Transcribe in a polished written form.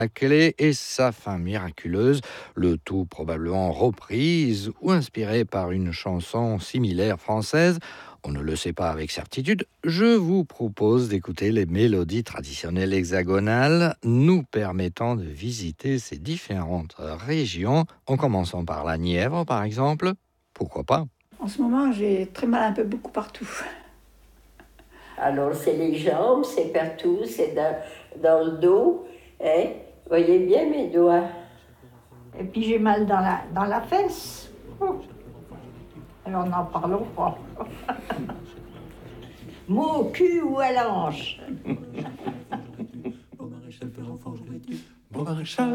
La clé et sa fin miraculeuse, le tout probablement reprise ou inspiré par une chanson similaire française. On ne le sait pas avec certitude. Je vous propose d'écouter les mélodies traditionnelles hexagonales nous permettant de visiter ces différentes régions, en commençant par la Nièvre par exemple. Pourquoi pas? En ce moment, j'ai très mal un peu beaucoup partout. Alors, c'est les jambes, c'est partout, c'est dans le dos. Hein? Voyez bien mes doigts. Et puis j'ai mal dans la fesse. Alors n'en parlons pas. Mot au cul ou à l'ange. Bon maréchal